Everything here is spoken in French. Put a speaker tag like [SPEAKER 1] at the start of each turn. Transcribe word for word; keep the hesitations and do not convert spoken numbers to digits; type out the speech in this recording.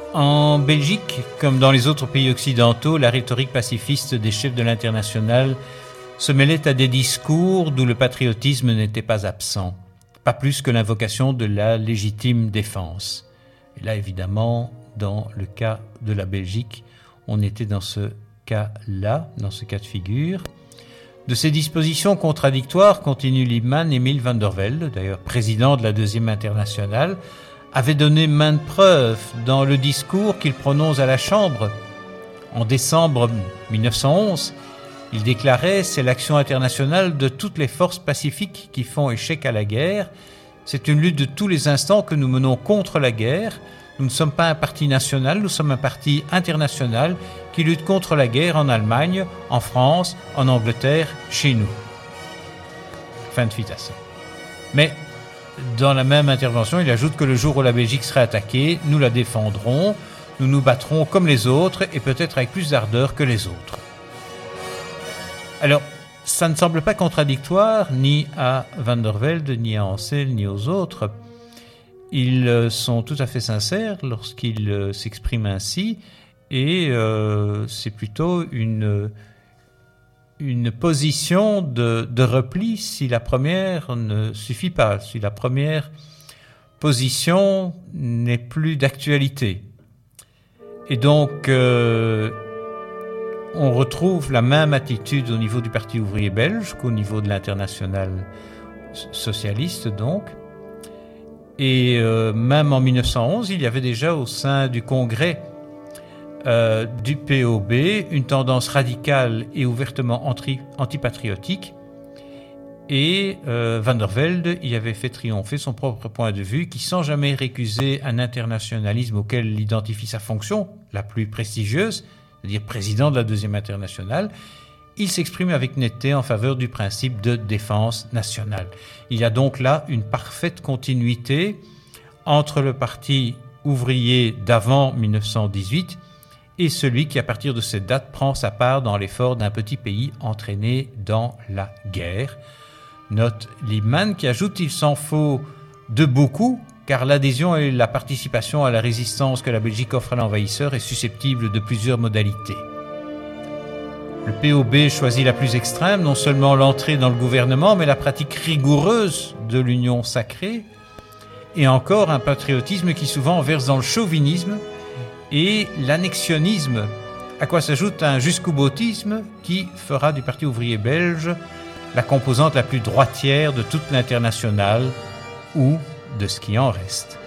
[SPEAKER 1] En Belgique, comme dans les autres pays occidentaux, la rhétorique pacifiste des chefs de l'Internationale se mêlait à des discours d'où le patriotisme n'était pas absent, pas plus que l'invocation de la légitime défense. Et là, évidemment, dans le cas de la Belgique, on était dans ce cas-là, dans ce cas de figure. De ces dispositions contradictoires, continue Liebman, Emile van der Velde, d'ailleurs président de la Deuxième Internationale, avait donné maintes preuves dans le discours qu'il prononce à la Chambre. En décembre mille neuf cent onze, il déclarait « C'est l'action internationale de toutes les forces pacifiques qui font échec à la guerre. C'est une lutte de tous les instants que nous menons contre la guerre. Nous ne sommes pas un parti national, nous sommes un parti international qui lutte contre la guerre en Allemagne, en France, en Angleterre, chez nous. » Fin de citation. Mais dans la même intervention, il ajoute que le jour où la Belgique sera attaquée, nous la défendrons, nous nous battrons comme les autres et peut-être avec plus d'ardeur que les autres. Alors, ça ne semble pas contradictoire ni à Van der Velde, ni à Ancel, ni aux autres. Ils sont tout à fait sincères lorsqu'ils s'expriment ainsi et euh, c'est plutôt une... une position de, de repli si la première ne suffit pas, si la première position n'est plus d'actualité. Et donc, euh, on retrouve la même attitude au niveau du Parti ouvrier belge qu'au niveau de l'Internationale socialiste, donc. Et euh, même en mille neuf cent onze, il y avait déjà au sein du Congrès Euh, du P O B, une tendance radicale et ouvertement anti- antipatriotique. Et euh, Van der Velde y avait fait triompher son propre point de vue qui, sans jamais récuser un internationalisme auquel il identifie sa fonction la plus prestigieuse, c'est-à-dire président de la Deuxième Internationale, il s'exprime avec netteté en faveur du principe de défense nationale. Il y a donc là une parfaite continuité entre le parti ouvrier d'avant mille neuf cent dix-huit et celui qui, à partir de cette date, prend sa part dans l'effort d'un petit pays entraîné dans la guerre. Note Liebman qui ajoute « Il s'en faut de beaucoup, car l'adhésion et la participation à la résistance que la Belgique offre à l'envahisseur est susceptible de plusieurs modalités. Le P O B choisit la plus extrême, non seulement l'entrée dans le gouvernement, mais la pratique rigoureuse de l'union sacrée, et encore un patriotisme qui souvent verse dans le chauvinisme, et l'annexionnisme, à quoi s'ajoute un jusqu'au-boutisme qui fera du Parti ouvrier belge la composante la plus droitière de toute l'Internationale ou de ce qui en reste.